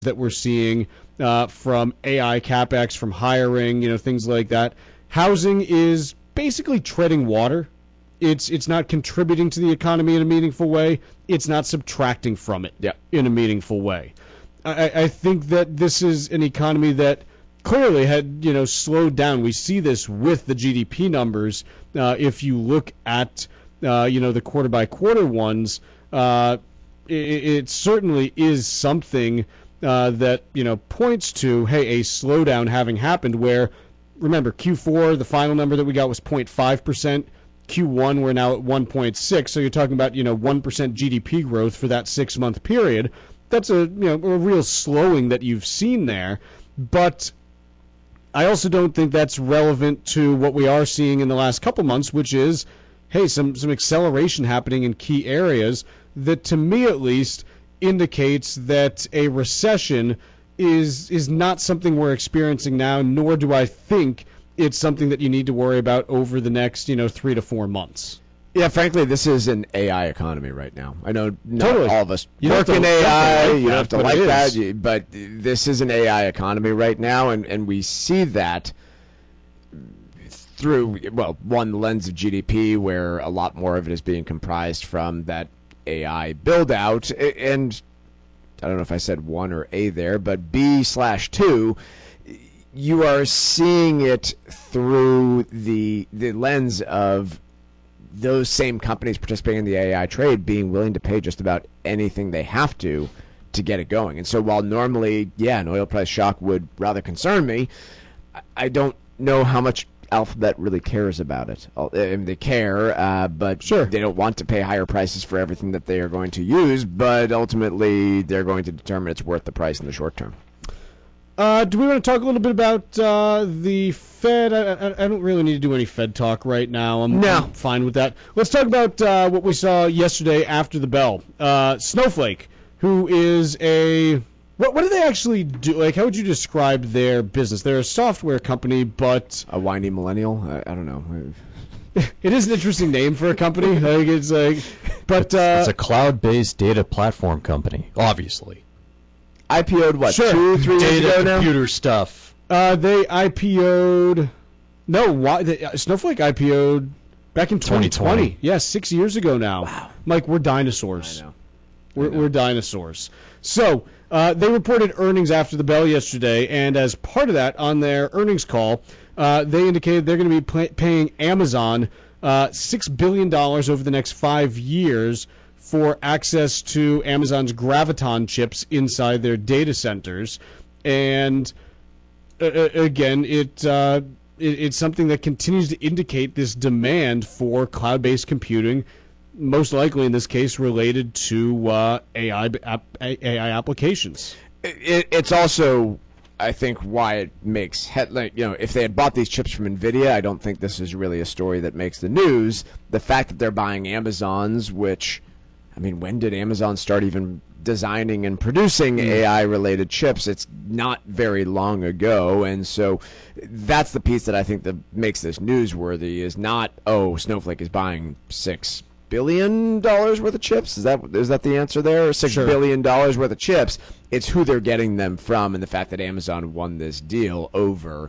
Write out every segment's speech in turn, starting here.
that we're seeing from AI CapEx, from hiring, things like that. Housing is basically treading water. It's not contributing to the economy in a meaningful way. It's not subtracting from it in a meaningful way. I think that this is an economy that clearly had slowed down. We see this with the GDP numbers. If you look at the quarter by quarter ones, it certainly is something that points to a slowdown having happened. Where remember Q4, the final number that we got was 0.5%. Q1, we're now at 1.6. So you're talking about 1% GDP growth for that 6-month period. That's a real slowing that you've seen there. But I also don't think that's relevant to what we are seeing in the last couple months, which is, some acceleration happening in key areas that, to me at least, indicates that a recession is not something we're experiencing now, nor do I think it's something that you need to worry about over the next 3 to 4 months. Yeah, frankly, this is an AI economy right now. I know not Totally. all of us work in AI. You don't have to like that, but this is an AI economy right now, and we see that through, one lens of GDP, where a lot more of it is being comprised from that AI build-out, and I don't know if I said one or A there, but B/2, you are seeing it through the lens of those same companies participating in the AI trade being willing to pay just about anything they have to get it going. And so while normally, an oil price shock would rather concern me, I don't know how much Alphabet really cares about it. I mean, they care, but sure, they don't want to pay higher prices for everything that they are going to use, but ultimately they're going to determine it's worth the price in the short term. Do we want to talk a little bit about the Fed? I don't really need to do any Fed talk right now. I'm fine with that. Let's talk about what we saw yesterday after the bell. Snowflake, who is what do they actually do? Like, how would you describe their business? They're a software company, but a whiny millennial? I don't know. It is an interesting name for a company. It's a cloud-based data platform company, obviously. IPO'd, 2-3 years data ago now? Computer stuff. They IPO'd... No, Snowflake IPO'd back in 2020. Yeah, 6 years ago now. Wow. Mike, we're dinosaurs. I know. We're dinosaurs. So, they reported earnings after the bell yesterday, and as part of that, on their earnings call, they indicated they're going to be paying Amazon $6 billion over the next 5 years for access to Amazon's Graviton chips inside their data centers. And again, it's something that continues to indicate this demand for cloud-based computing, most likely in this case related to AI applications. It's also, I think, why it makes headline. If they had bought these chips from NVIDIA, I don't think this is really a story that makes the news. The fact that they're buying Amazon's, which, when did Amazon start even designing and producing AI-related chips? It's not very long ago, and so that's the piece that I think that makes this newsworthy, is not, Snowflake is buying $6 billion worth of chips? Is that the answer there? $6 billion worth of chips. It's who they're getting them from, and the fact that Amazon won this deal over,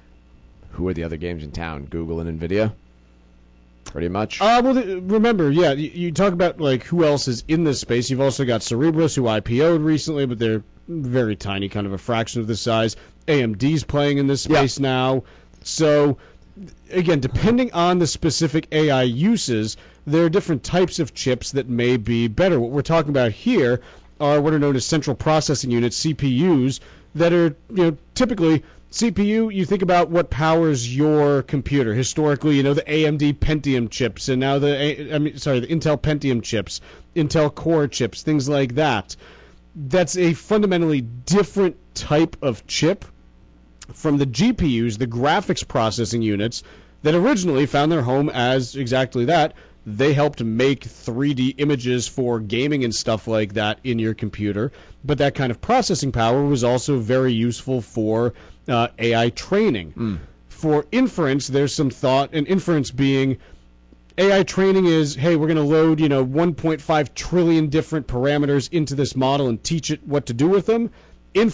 who are the other games in town? Google and NVIDIA? Pretty much. Remember, you talk about who else is in this space. You've also got Cerebras, who IPO'd recently, but they're very tiny, kind of a fraction of the size. AMD's playing in this space now. So, again, depending on the specific AI uses, there are different types of chips that may be better. What we're talking about here are what are known as central processing units, CPUs, that are typically CPU. You think about what powers your computer. Historically, the AMD Pentium chips, and now the Intel Pentium chips, Intel Core chips, things like that. That's a fundamentally different type of chip from the GPUs, the graphics processing units, that originally found their home as exactly that. They helped make 3D images for gaming and stuff like that in your computer, but that kind of processing power was also very useful for AI training. For inference, there's some thought, and inference being AI training is, hey, we're going to load 1.5 trillion different parameters into this model and teach it what to do with them.